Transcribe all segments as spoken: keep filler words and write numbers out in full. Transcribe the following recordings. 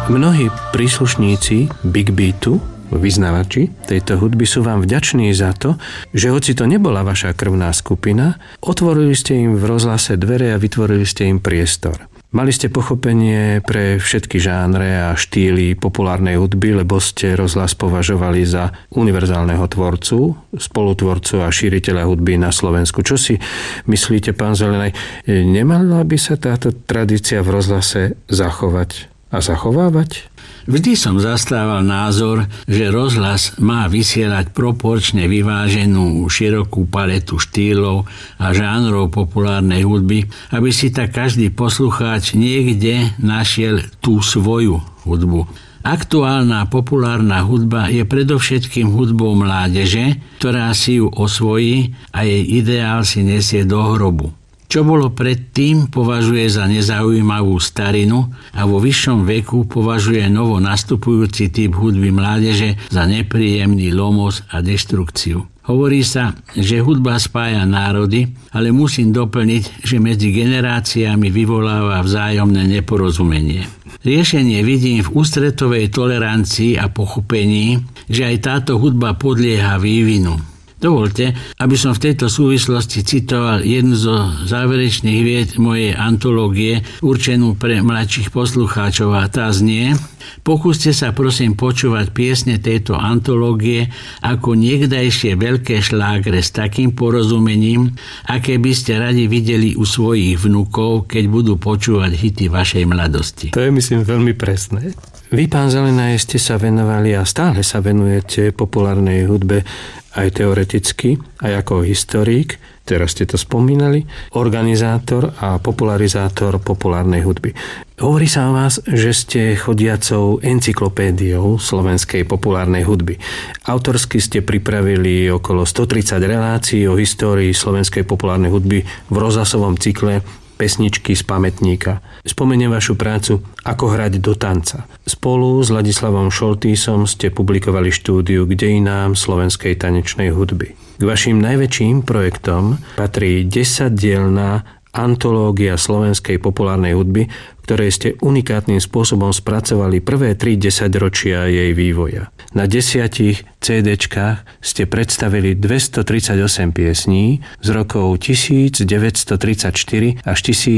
Mnohí príslušníci Big Beatu, vyznavači tejto hudby, sú vám vďační za to, že hoci to nebola vaša krvná skupina, otvorili ste im v rozhlase dvere a vytvorili ste im priestor. Mali ste pochopenie pre všetky žánre a štýly populárnej hudby, lebo ste rozhlas považovali za univerzálneho tvorcu, spolutvorcu a šíriteľa hudby na Slovensku. Čo si myslíte, pán Zelenaj, nemala by sa táto tradícia v rozhlase zachovať a zachovávať? Vždy som zastával názor, že rozhlas má vysielať proporčne vyváženú širokú paletu štýlov a žánrov populárnej hudby, aby si tak každý poslucháč niekde našiel tú svoju hudbu. Aktuálna populárna hudba je predovšetkým hudbou mládeže, ktorá si ju osvojí a jej ideál si nesie do hrobu. Čo bolo predtým, považuje za nezaujímavú starinu a vo vyššom veku považuje novo nastupujúci typ hudby mládeže za nepríjemný lomos a deštrukciu. Hovorí sa, že hudba spája národy, ale musím doplniť, že medzi generáciami vyvoláva vzájomné neporozumenie. Riešenie vidím v ústretovej tolerancii a pochopení, že aj táto hudba podlieha vývinu. Dovolte, aby som v tejto súvislosti citoval jednu zo záverečných vied mojej antológie určenú pre mladších poslucháčov a tá znie: pokúste sa prosím počúvať piesne tejto antológie ako niekdajšie veľké šlágre s takým porozumením, aké by ste radi videli u svojich vnukov, keď budú počúvať hity vašej mladosti. To je, myslím, veľmi presné. Vy, pán Zelenaj, ste sa venovali a stále sa venujete populárnej hudbe aj teoreticky, aj ako historik, teraz ste to spomínali, organizátor a popularizátor populárnej hudby. Hovorí sa o vás, že ste chodiacou encyklopédiou slovenskej populárnej hudby. Autorsky ste pripravili okolo stotridsať relácií o histórii slovenskej populárnej hudby v rozhlasovom cykle Pesničky z pamätníka. Spomeniem vašu prácu Ako hrať do tanca. Spolu s Ladislavom Šoltýsom ste publikovali štúdiu k dejinám slovenskej tanečnej hudby. K vašim najväčším projektom patrí desaťdielna antológia slovenskej populárnej hudby, v ktorej ste unikátnym spôsobom spracovali prvé tri desaťročia jej vývoja. Na desiatich cé déčkach ste predstavili dvestotridsaťosem piesní z rokov devätnásťtridsaťštyri až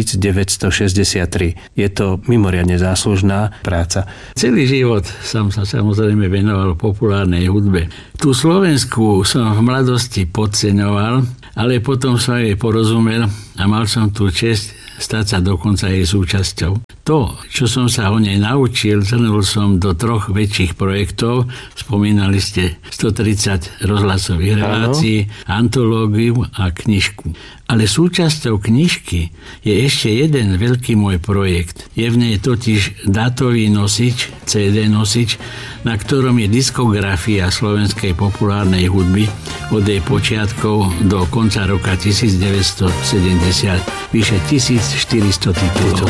devätnásťšesťdesiattri. Je to mimoriadne záslužná práca. Celý život som sa samozrejme venoval populárnej hudbe. Tú slovenskú som v mladosti podceňoval, ale potom som jej porozumel a mal som tú česť stať sa dokonca jej súčasťou. To, čo som sa o nej naučil, zhrnul som do troch väčších projektov. Spomínali ste stotridsať rozhlasových relácií, antológiu a knižku. Ale súčasťou knižky je ešte jeden veľký môj projekt. Je v nej totiž dátový nosič, cé dé nosič, na ktorom je diskografia slovenskej populárnej hudby od jej počiatkov do konca roka devätnásťsedemdesiat, vyše tisícštyristo titulov.